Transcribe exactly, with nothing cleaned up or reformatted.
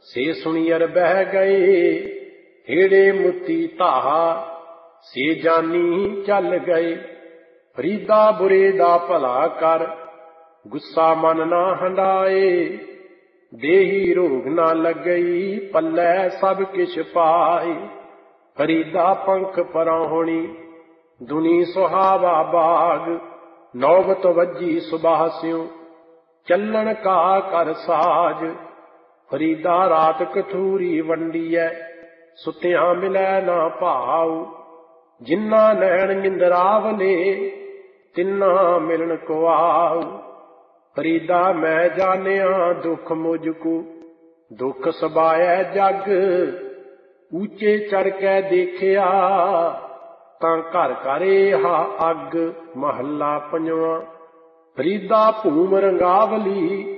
से सुनियर बह गए। हेड़े मुती धाहा से जानी चल गए। फरीदा बुरे दा भला कर, गुस्सा मन ना हंडाए। देही रोग ना लगई, पल्लै सब किश पाए। फरीदा पंख पराहुणी, दुनी सुहावा बाग। नौबत वजी सुबाह स्यों, चलन का कर साज। फरीदा रात कथूरी वंडीऐ, सुत्या मिलै ना भाव। जिन्ना नैण निंदरावले, तिन्ना मिलन को आव। फरीदा मैं जानिया दुख मुझको, दुख सबाया जग। ऊंचे चढ़ के देखिया, तां घर घर हा अग। महला पंजवां। फरीदा भूम रंगावली,